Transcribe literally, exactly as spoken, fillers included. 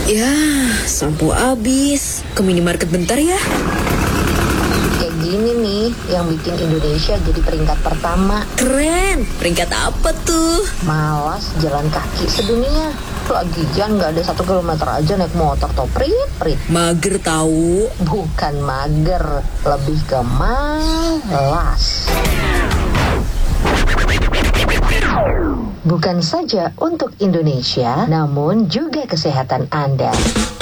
Ya, sampo habis. Ke minimarket bentar ya. Kayak gini nih yang bikin Indonesia jadi peringkat pertama. Keren. Peringkat apa tuh? Malas jalan kaki sedunia. Lagian nggak ada satu kilometer aja naik motor toh prit-prit. Mager tahu. Bukan mager, lebih ke malas. Bukan saja untuk Indonesia, namun juga kesehatan Anda.